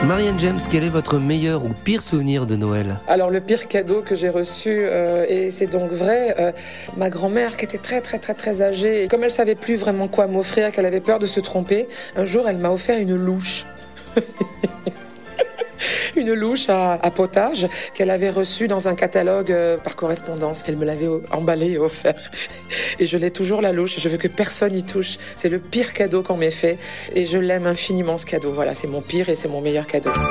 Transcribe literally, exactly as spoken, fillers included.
Marianne James, quel est votre meilleur ou pire souvenir de Noël ? Alors le pire cadeau que j'ai reçu, euh, et c'est donc vrai, euh, ma grand-mère qui était très très très très âgée, et comme elle savait plus vraiment quoi m'offrir, qu'elle avait peur de se tromper, un jour elle m'a offert une louche. Une louche à, à potage qu'elle avait reçue dans un catalogue euh, par correspondance. Elle me l'avait emballée et offert. Et je l'ai toujours, la louche. Je veux que personne y touche. C'est le pire cadeau qu'on m'ait fait. Et je l'aime infiniment, ce cadeau. Voilà, c'est mon pire et c'est mon meilleur cadeau.